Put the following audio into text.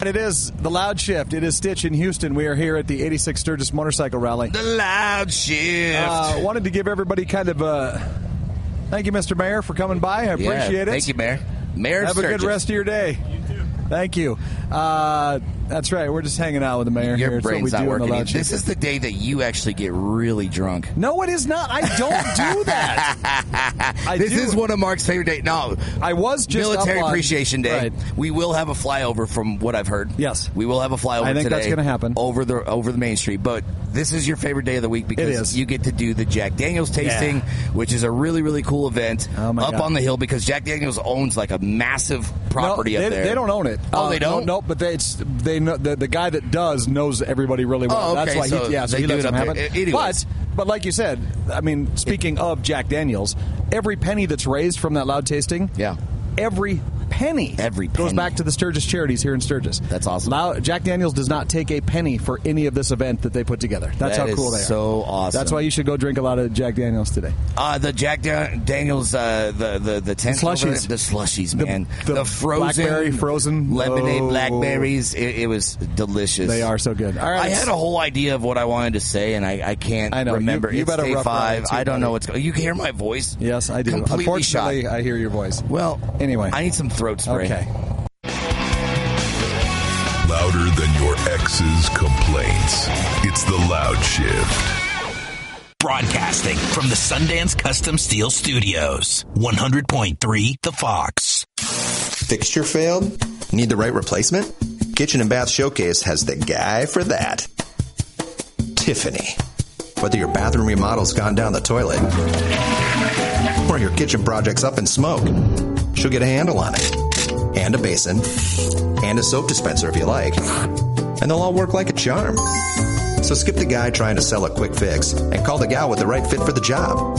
It is the Loud Shift. It is Stitch in Houston. We are here at the 86 Sturgis Motorcycle Rally. The Loud Shift. Wanted to give everybody kind of a thank you, Mr. Mayor, for coming by. I appreciate it. Thank you, Mayor. Mayor Have Sturgis. a good rest of your day. You too. Thank you. That's right. We're just hanging out with the mayor here. Your brain's not working. This is the day that you actually get really drunk. No, it is not. I don't do that. This is one of Mark's favorite days. No, I was just Military Appreciation Day. Right. We will have a flyover from what I've heard. Yes. We will have a flyover today. I think that's going to happen. Over the main street. But this is your favorite day of the week because you get to do the Jack Daniels tasting, which is a really, really cool event up on the hill because Jack Daniels owns like a massive property up there. They don't own it. Oh, they don't? No, but they know the guy that does knows everybody really well. Oh, okay. That's why he lets them have it. But like you said, I mean, speaking of Jack Daniels, every penny that's raised from that loud tasting, every penny goes back to the Sturgis Charities here in Sturgis. That's awesome. Jack Daniels does not take a penny for any of this event that they put together. That's how cool they are. So awesome. That's why you should go drink a lot of Jack Daniels today. The Jack Daniels, the slushies, man. The frozen blackberry, frozen lemonade, blackberries. It was delicious. They are so good. All right, I had a whole idea of what I wanted to say, and I can't remember. You it's better day rough 5. It, I don't know what's going on. You can hear my voice? Yes, I do. Completely Unfortunately, shot. I hear your voice. Well, anyway. I need some throat spray. Okay. Louder than your ex's complaints. It's the Loud Shift. Broadcasting from the Sundance Custom Steel Studios. 100.3 The Fox. Fixture failed? Need the right replacement? Kitchen and Bath Showcase has the guy for that. Tiffany. Whether your bathroom remodel's gone down the toilet or your kitchen project's up in smoke, she'll get a handle on it. And a basin. And a soap dispenser if you like. And they'll all work like a charm. So skip the guy trying to sell a quick fix and call the gal with the right fit for the job.